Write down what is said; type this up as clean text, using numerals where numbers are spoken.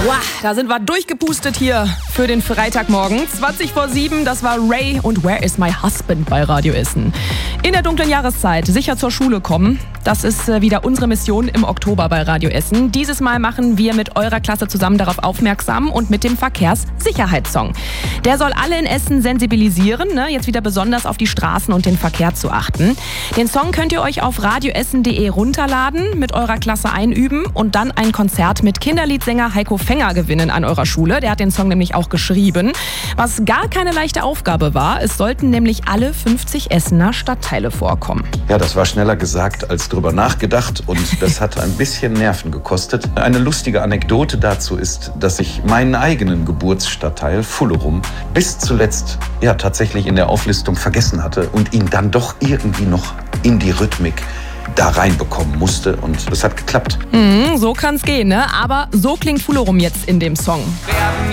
Wow, da sind wir durchgepustet hier für den Freitagmorgen. 7:20, das war Ray und Where is my husband bei Radio Essen. In der dunklen Jahreszeit sicher zur Schule kommen, das ist wieder unsere Mission im Oktober bei Radio Essen. Dieses Mal machen wir mit eurer Klasse zusammen darauf aufmerksam und mit dem Verkehrssicherheitssong. Der soll alle in Essen sensibilisieren, jetzt wieder besonders auf die Straßen und den Verkehr zu achten. Den Song könnt ihr euch auf radioessen.de runterladen, mit eurer Klasse einüben und dann ein Konzert mit Kinderliedsänger Heiko Fenger gewinnen an eurer Schule. Der hat den Song nämlich auch geschrieben. Was gar keine leichte Aufgabe war, es sollten nämlich alle 50 Essener Stadtteile vorkommen. Ja, das war schneller gesagt als drüber nachgedacht und das hat ein bisschen Nerven gekostet. Eine lustige Anekdote dazu ist, dass ich meinen eigenen Geburtsstadtteil Fullerum bis zuletzt tatsächlich in der Auflistung vergessen hatte und ihn dann doch irgendwie noch in die Rhythmik da reinbekommen musste und es hat geklappt. So kann's gehen, ne? Aber so klingt Fullerum jetzt in dem Song. Werden